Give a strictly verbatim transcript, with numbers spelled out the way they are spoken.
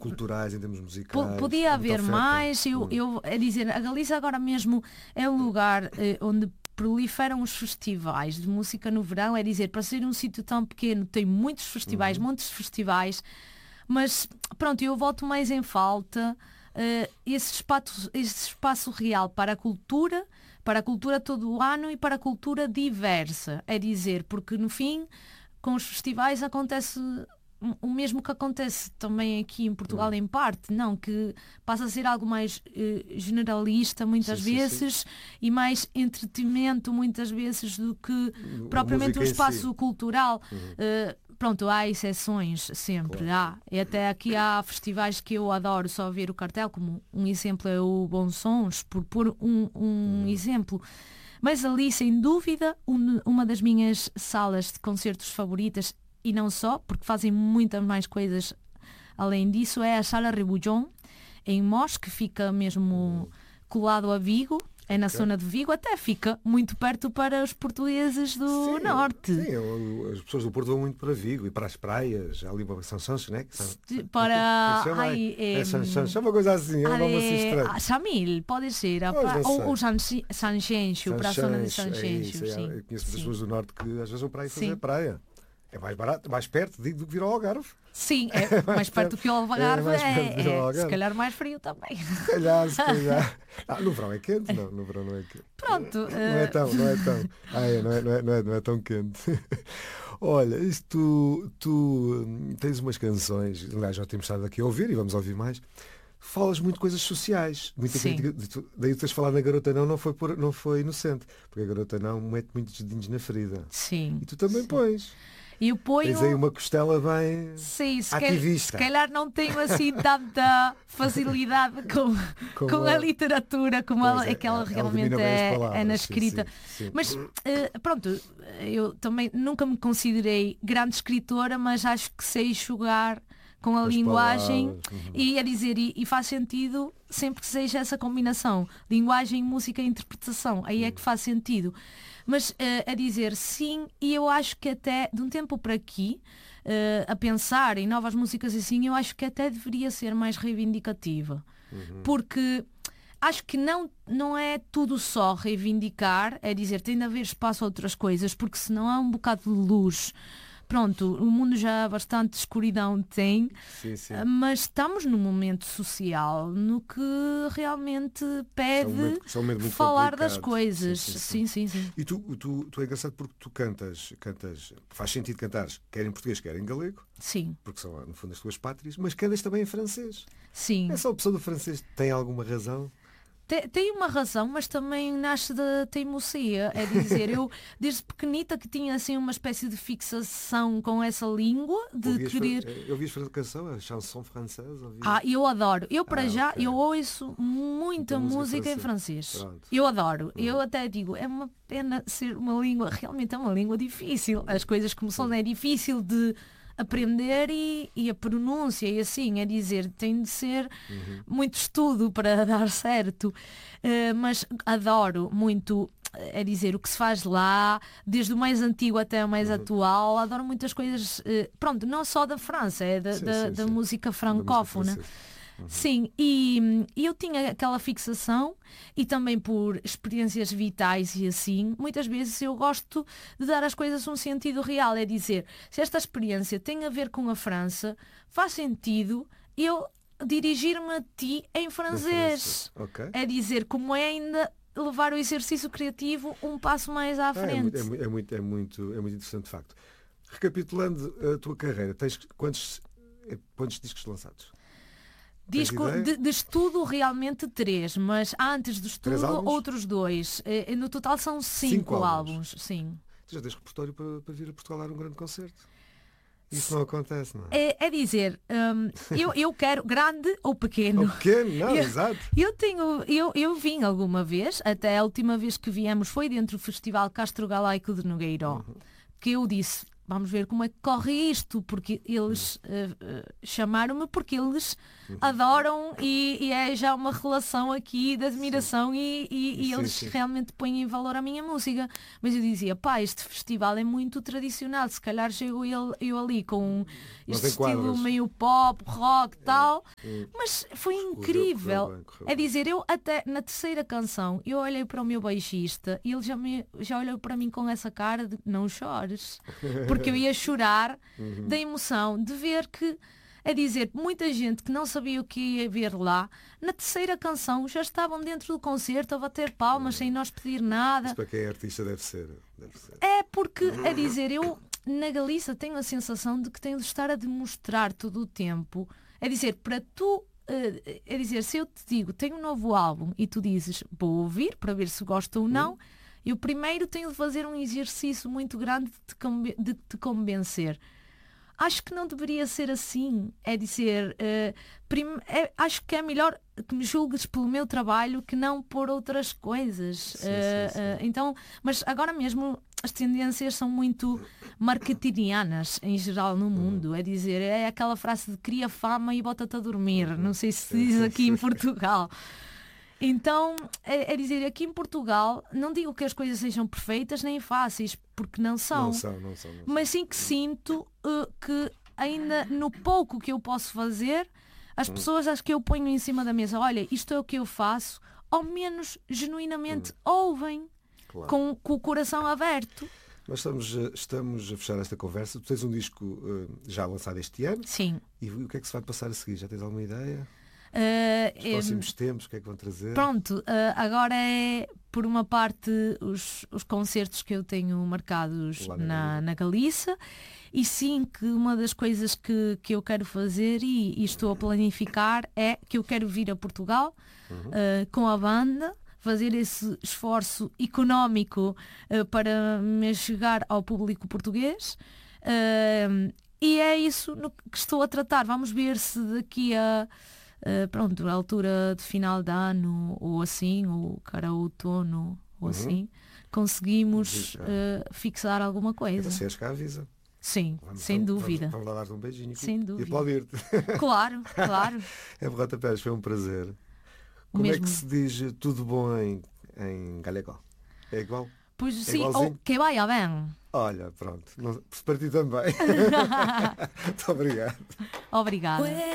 culturais, em termos musicais. Podia haver mais. Eu, hum. eu, é dizer, a Galiza agora mesmo é um lugar eh, onde proliferam os festivais de música no verão. É dizer, para ser um sítio tão pequeno, tem muitos festivais, Uhum. muitos festivais, mas pronto, eu volto mais em falta uh, esse, espaço, esse espaço real para a cultura, para a cultura todo o ano e para a cultura diversa. É dizer, porque no fim, com os festivais acontece o mesmo que acontece também aqui em Portugal, em parte, não, que passa a ser algo mais eh, generalista muitas sim, vezes sim, sim. e mais entretenimento muitas vezes do que A propriamente um espaço si. cultural. Uhum. Uh, pronto, há exceções sempre, claro. há. E até aqui há festivais que eu adoro só ver o cartel, como um exemplo é o Bons Sons, por pôr um, um uhum. exemplo. Mas ali, sem dúvida, um, uma das minhas salas de concertos favoritas, e não só, porque fazem muitas mais coisas além disso, é a Sala Rebujón, em Mos, que fica mesmo colado a Vigo, é na okay. zona de Vigo, até fica muito perto para os portugueses do sim, Norte. Sim, eu, as pessoas do Porto vão muito para Vigo e para as praias, ali para São Sancho, né? São, para... Ai, é, é São Sancho, é uma coisa assim, é um nome assim estranho. A Samil, pode ser, a pra... ou o Sanxenxo, para a zona de Sanxenxo. É eu conheço muitas pessoas do Norte que às vezes vão para aí fazer sim. praia. É mais barato, mais perto do que vir ao Algarve. Sim, é mais, mais perto do que o Algarve, é, é, é, Algarve. Se calhar mais frio também. Se calhar, se calhar. Ah, no verão é quente? Não, no verão não é quente. Pronto. Não é tão, não é tão. Ah, é, não, é, não, é, não, é, não é tão quente. Olha, isto tu, tu tens umas canções, aliás já temos estado aqui a ouvir e vamos ouvir mais. Falas muito coisas sociais, muita sim. crítica. Daí tu tens falado na Garota Não, não foi, por, não foi inocente, porque a Garota Não mete muitos dedinhos na ferida. Sim. E tu também sim. pões. E eu ponho... Tens aí uma costela bem sim, se ativista. Se calhar não tenho assim tanta facilidade com, com, com a, a literatura como ela, é, aquela é, realmente é, palavras, é na escrita. Sim, sim, sim. Mas uh, pronto, eu também nunca me considerei grande escritora, mas acho que sei jogar com a As linguagem uhum. e a dizer, e, e faz sentido sempre que seja essa combinação, linguagem, música e interpretação, aí uhum. é que faz sentido. Mas uh, a dizer sim, e eu acho que até de um tempo para aqui, uh, a pensar em novas músicas assim, eu acho que até deveria ser mais reivindicativa. Uhum. Porque acho que não, não é tudo só reivindicar, é dizer, tem de haver espaço a outras coisas, porque senão há um bocado de luz. Pronto, o mundo já bastante escuridão tem, sim, sim. mas estamos num momento social no que realmente pede é um momento, é um falar complicado. das coisas. Sim, sim, sim. sim, sim, sim. E tu, tu, tu é engraçado porque tu cantas, cantas, faz sentido cantares quer em português, quer em galego. Sim. Porque são, no fundo, as tuas pátrias, mas cantas também em francês. Sim. Essa opção do francês tem alguma razão? Tem uma razão, mas também nasce da teimosia. É dizer, eu desde pequenita que tinha assim uma espécie de fixação com essa língua, de ouvias, querer... Eu vi a canção, a chanson francesa? Ouvi... Ah, eu adoro. Eu para ah, já, okay. eu ouço muita então, música, música em francês. Pronto. Eu adoro. Pronto. Eu até digo, é uma pena ser uma língua, realmente é uma língua difícil. As coisas como são, é difícil de aprender e, e a pronúncia e assim, é dizer, tem de ser uhum. muito estudo para dar certo, uh, mas adoro muito, é dizer, o que se faz lá, desde o mais antigo até o mais uhum. atual, adoro muitas coisas, uh, pronto, não só da França, é da, sim, da, sim, da sim. música francófona. Da música Uhum. Sim, e, e eu tinha aquela fixação e também por experiências vitais e assim, muitas vezes eu gosto de dar às coisas um sentido real, é dizer, se esta experiência tem a ver com a França, faz sentido eu dirigir-me a ti em francês. Okay. É dizer, como é ainda levar o exercício criativo um passo mais à frente. Ah, é, muito, é, muito, é, muito, é muito interessante de facto. Recapitulando a tua carreira, tens quantos, quantos discos lançados? Disco de, de estudo realmente três, mas antes do estudo outros dois. E, no total são cinco, cinco álbuns. álbuns. Sim. Tu já tens repertório para, para vir a Portugal dar um grande concerto? Isso não acontece, não é? É, é dizer, um, eu, eu quero grande ou pequeno. Ou pequeno, não, eu, exato. Eu, tenho, eu, eu vim alguma vez, até a última vez que viemos foi dentro do Festival Castro Galaico de Nogueiró, uhum. que eu disse, vamos ver como é que corre isto, porque eles uh, uh, chamaram-me porque eles uhum. adoram e, e é já uma relação aqui de admiração e, e, e sim, eles sim. realmente põem em valor a minha música. Mas eu dizia, pá, este festival é muito tradicional, se calhar chego eu, eu ali com este estilo quadros. meio pop, rock e tal, é, é. mas foi incrível. Correu bem, correu bem. É dizer, eu até na terceira canção, eu olhei para o meu baixista e ele já, me, já olhou para mim com essa cara de não chores. Porque eu ia chorar uhum. da emoção de ver que, é dizer, muita gente que não sabia o que ia ver lá, na terceira canção já estavam dentro do concerto a bater palmas uhum. sem nós pedir nada. Isso para quem é artista deve ser, deve ser. É porque, é dizer, eu na Galiza tenho a sensação de que tenho de estar a demonstrar todo o tempo. É dizer, para tu, é dizer, se eu te digo, tenho um novo álbum e tu dizes, vou ouvir para ver se gosto ou não, uhum. eu primeiro tenho de fazer um exercício muito grande de te, de te convencer. Acho que não deveria ser assim. É dizer, uh, prim- é, acho que é melhor que me julgues pelo meu trabalho que não por outras coisas. Sim, uh, sim, sim. Uh, então, mas agora mesmo as tendências são muito marketingianas em geral no mundo. É dizer, é aquela frase de cria fama e bota-te a dormir. Não sei se se diz aqui em Portugal. Então, é, é dizer, aqui em Portugal, não digo que as coisas sejam perfeitas nem fáceis, porque não são. Não são, não são. Não são. Mas sim que sinto uh, que ainda no pouco que eu posso fazer, as hum. pessoas acho que eu ponho em cima da mesa, olha, isto é o que eu faço, ao menos genuinamente hum. ouvem, claro. com, com o coração aberto. Nós estamos, estamos a fechar esta conversa. Tu tens um disco uh, já lançado este ano. Sim. E o que é que se vai passar a seguir? Já tens alguma ideia? Uh, Os próximos é, tempos, o que é que vão trazer? Pronto, uh, agora é por uma parte os, os concertos que eu tenho marcados na, na, na Galiza, e sim que uma das coisas que, que eu quero fazer e, e estou a planificar é que eu quero vir a Portugal uhum. uh, com a banda, fazer esse esforço económico uh, para me chegar ao público português. Uh, e é isso no que estou a tratar. Vamos ver se daqui a Uh, pronto, a altura de final de ano ou assim, ou cara outono ou uhum. assim, conseguimos uh, fixar alguma coisa. Se és cá, avisa. Sim, vamos, sem vamos, dúvida. Vamos, vamos lá dar um beijinho sem e dúvida. aplaudir-te. Claro, claro. É Berrota Pérez, foi um prazer. Como mesmo. É que se diz tudo bom em, em galego? É igual? Pois é sim, ou que vaya bem. Olha, pronto, para ti também. Muito obrigado. Obrigada.